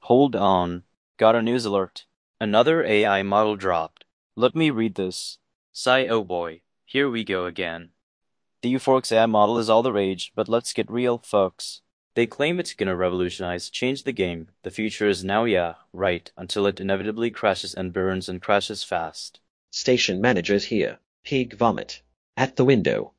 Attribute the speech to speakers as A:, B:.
A: Hold on. Got a news alert. Another AI model dropped. Let me read this. Sigh, oh boy. Here we go again. The Euphorix AI model is all the rage, but let's get real, folks. They claim it's gonna revolutionize, change the game. The future is now, yeah, right, until it inevitably crashes and burns and crashes fast.
B: Station manager's here. Pig vomit. At the window.